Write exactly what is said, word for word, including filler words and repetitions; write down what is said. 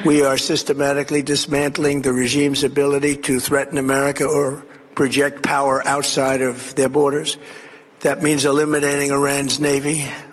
We are systematically dismantling the regime's ability to threaten America or project power outside of their borders. That means eliminating Iran's navy,